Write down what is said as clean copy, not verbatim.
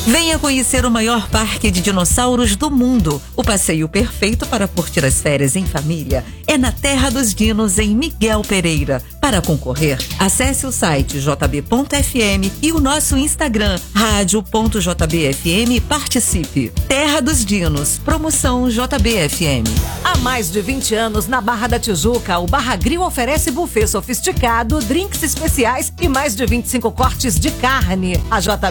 Venha conhecer o maior parque de dinossauros do mundo. O passeio perfeito para curtir as férias em família é na Terra dos Dinos, em Miguel Pereira. Para concorrer, acesse o site jb.fm e o nosso Instagram, radio.jbfm, e participe. Terra dos Dinos, promoção JBFM. Há mais de 20 anos, na Barra da Tijuca, o Barra Grill oferece buffet sofisticado, drinks especiais e mais de 25 cortes de carne. A JB